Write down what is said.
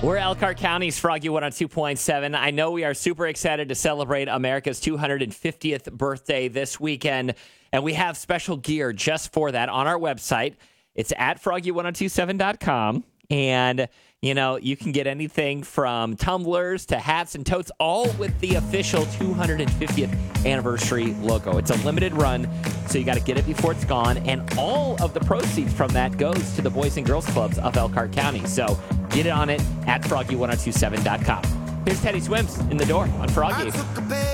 We're Elkhart County's Froggy 102.7. I know we are super excited to celebrate America's 250th birthday this weekend, and we have special gear just for that on our website. It's at froggy1027.com, and, you know, you can get anything from tumblers to hats and totes, all with the official 250th anniversary logo. It's a limited run, so you got to get it before it's gone, and all of the proceeds from that goes to the Boys and Girls Clubs of Elkhart County. So get it on it at froggy1027.com. Here's Teddy Swims in the door on Froggy.